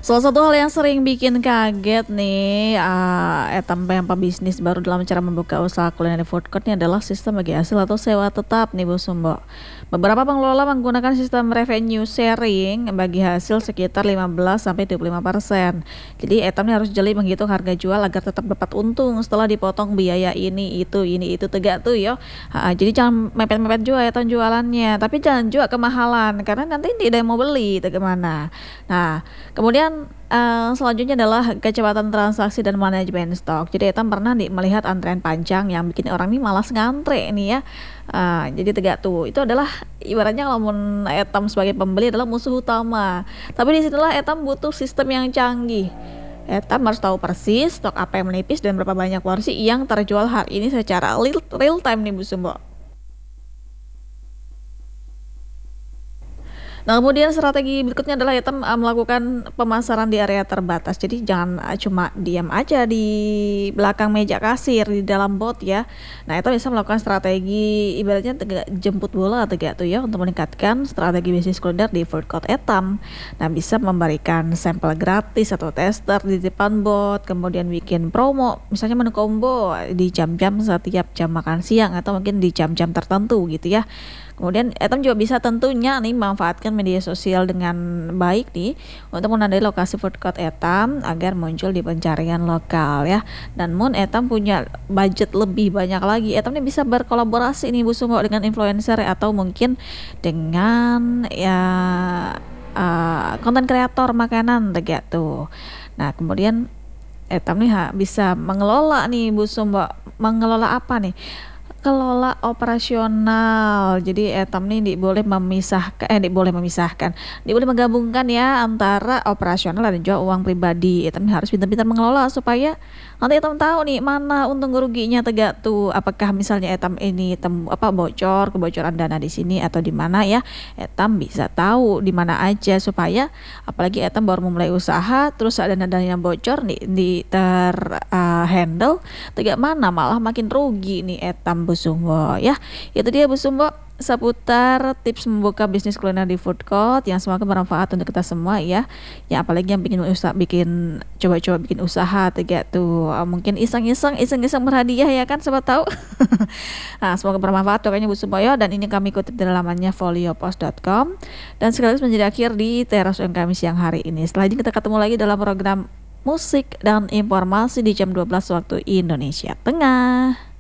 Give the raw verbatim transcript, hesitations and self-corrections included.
Salah satu hal yang sering bikin kaget nih, eee, etam yang pebisnis baru dalam cara membuka usaha kuliner di food court ini adalah sistem bagi hasil atau sewa tetap nih Bu Sumbo. Beberapa pengelola menggunakan sistem revenue sharing bagi hasil sekitar lima belas sampai dua puluh lima persen. Jadi etam ini harus jeli menghitung harga jual agar tetap dapat untung setelah dipotong biaya ini, itu, ini, itu, tegak tuh yo. Heeh, jadi jangan mepet-mepet juga etam jualannya, tapi jangan juga kemahalan karena nanti tidak ada yang mau beli, itu gimana. Nah, kemudian Eee, selanjutnya adalah kecepatan transaksi dan manajemen stok. Jadi Etam pernah nih melihat antrean panjang yang bikin orang nih malas ngantre nih ya. Eee, jadi tegak tuh, itu adalah ibaratnya lamun Etam sebagai pembeli adalah musuh utama. Tapi disinilah Etam butuh sistem yang canggih. Etam harus tahu persis stok apa yang menipis dan berapa banyak porsi yang terjual hari ini secara real real time nih Bu Sumbo. Nah, kemudian strategi berikutnya adalah kita eee, melakukan pemasaran di area terbatas. Jadi jangan, eee, cuma diam aja di belakang meja kasir, di dalam bot ya. Nah, itu bisa melakukan strategi ibaratnya tegak jemput bola tegak tuh ya, untuk meningkatkan strategi bisnis kuliner di food court Etam. Nah, bisa memberikan sampel gratis atau tester di depan bot, kemudian bikin promo, misalnya menu combo di jam-jam setiap jam makan siang atau mungkin di jam-jam tertentu gitu ya. Kemudian Etam juga bisa tentunya nih manfaatkan media sosial dengan baik nih untuk menandai lokasi food court Etam agar muncul di pencarian lokal ya. Dan mun Etam punya budget lebih banyak lagi, Etam nih bisa berkolaborasi nih Bu Sumbo dengan influencer atau mungkin dengan ya eh, konten kreator makanan tegak tuh. Nah, kemudian Etam nih ha, bisa mengelola nih Bu Sumbo, mengelola apa nih? Kelola operasional. Jadi Etam nih di boleh memisahkan eh di boleh memisahkan, di boleh menggabungkan ya antara operasional dan juga uang pribadi. Etam harus pintar-pintar mengelola supaya nanti Etam tahu nih mana untung ruginya tegak tuh. Apakah misalnya Etam ini tem apa bocor, kebocoran dana di sini atau di mana ya. Etam bisa tahu di mana aja supaya apalagi Etam baru memulai usaha terus ada dana yang bocor nih di ter uh, handle tegak mana malah makin rugi nih Etam Bu Sumbo ya. Itu dia Bu Sumbo seputar tips membuka bisnis kuliner di food court yang semoga bermanfaat untuk kita semua ya. Ya apalagi yang bikin usaha bikin coba-coba bikin usaha tegak tuh uh, mungkin iseng-iseng iseng-iseng berhadiah ya kan siapa tahu. Nah, semoga bermanfaat pokoknya Bu Sumbo ya, dan ini kami kutip dari lamannya foliopos dot com dan sekaligus menjadi akhir di teras U M kami siang hari ini. Setelah ini kita ketemu lagi dalam program musik dan informasi di jam dua belas waktu Indonesia Tengah.